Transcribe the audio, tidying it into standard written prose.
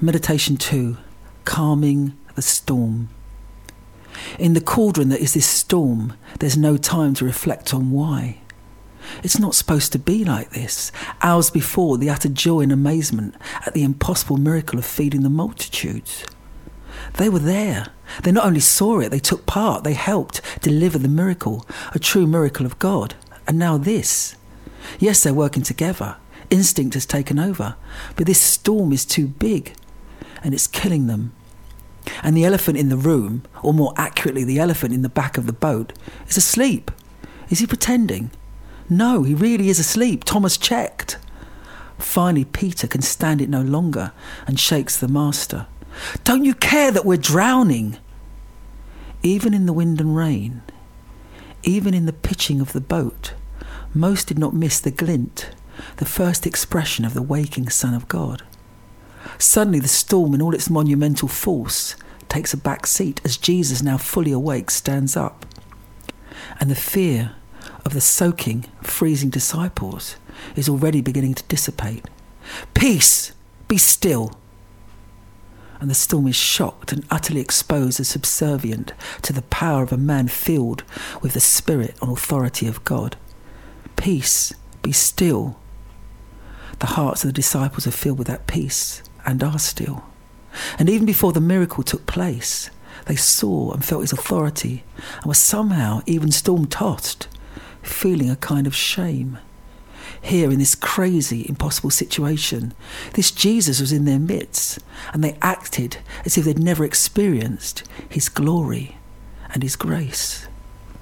Meditation 2, calming the storm. In the cauldron that is this storm, there's no time to reflect on why. It's not supposed to be like this. Hours before, the utter joy and amazement at the impossible miracle of feeding the multitudes. They were there. They not only saw it, they took part. They helped deliver the miracle, a true miracle of God. And now this. Yes, they're working together. Instinct has taken over. But this storm is too big, and it's killing them. And the elephant in the room, or more accurately, the elephant in the back of the boat, is asleep. Is he pretending? No, he really is asleep. Thomas checked. Finally, Peter can stand it no longer and shakes the master. Don't you care that we're drowning? Even in the wind and rain, even in the pitching of the boat, most did not miss the glint, the first expression of the waking Son of God. Suddenly the storm in all its monumental force takes a back seat as Jesus, now fully awake, stands up. And the fear of the soaking, freezing disciples is already beginning to dissipate. Peace! Be still! And the storm is shocked and utterly exposed as subservient to the power of a man filled with the Spirit and authority of God. Peace! Be still! The hearts of the disciples are filled with that peace, and are still. And even before the miracle took place, they saw and felt his authority, and were somehow even storm-tossed, feeling a kind of shame. Here in this crazy, impossible situation, this Jesus was in their midst, and they acted as if they'd never experienced his glory and his grace.